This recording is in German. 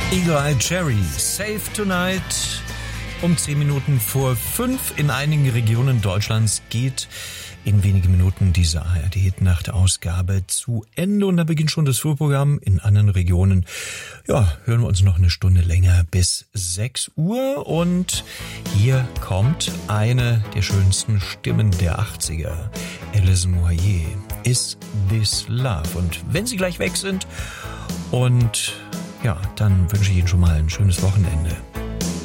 Eagle Eye Cherry, Save Tonight. Um 10 Minuten vor 5 in einigen Regionen Deutschlands geht in wenigen Minuten diese ARD-Nacht-Ausgabe zu Ende. Und da beginnt schon das Frühprogramm. In anderen Regionen, ja, hören wir uns noch eine Stunde länger bis 6 Uhr. Und hier kommt eine der schönsten Stimmen der 80er. Alison Moyet, Is This Love? Und wenn Sie gleich weg sind und ja, dann wünsche ich Ihnen schon mal ein schönes Wochenende.